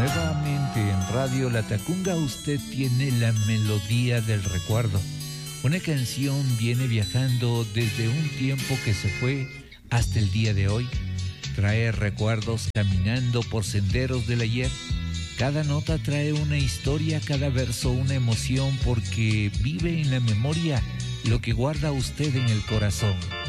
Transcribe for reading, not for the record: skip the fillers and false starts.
Nuevamente en Radio La Tacunga usted tiene la melodía del recuerdo. Una canción viene viajando desde un tiempo que se fue hasta el día de hoy. Trae recuerdos caminando por senderos del ayer. Cada nota trae una historia, cada verso una emoción, porque vive en la memoria lo que guarda usted en el corazón.